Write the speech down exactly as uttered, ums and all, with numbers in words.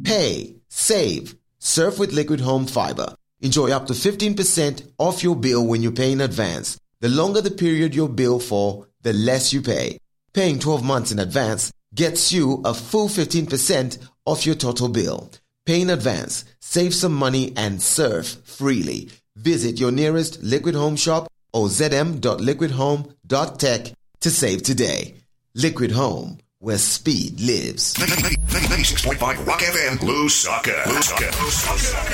Pay, save, surf with Liquid Home Fiber. Enjoy up to fifteen percent off your bill when you pay in advance. The longer the period you're billed for, the less you pay. Paying twelve months in advance gets you a full fifteen percent off your total bill. Pay in advance, save some money, and surf freely. Visit your nearest Liquid Home shop or z m dot liquid home dot tech to save today. Liquid Home, where speed lives. ninety-six point five Rock F M, Lusaka. Lusaka.